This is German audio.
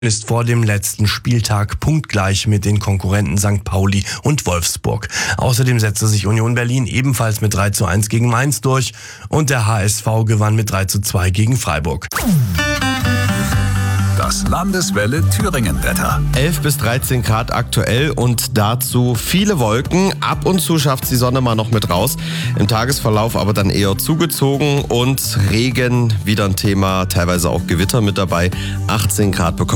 ist vor dem letzten Spieltag punktgleich mit den Konkurrenten St. Pauli und Wolfsburg. Außerdem setzte sich Union Berlin ebenfalls mit 3:1 gegen Mainz durch und der HSV gewann mit 3:2 gegen Freiburg. Das Landeswelle Thüringen-Wetter. 11 bis 13 Grad aktuell und dazu viele Wolken. Ab und zu schafft die Sonne mal noch mit raus. Im Tagesverlauf aber dann eher zugezogen und Regen wieder ein Thema, teilweise auch Gewitter mit dabei. 18 Grad bekommt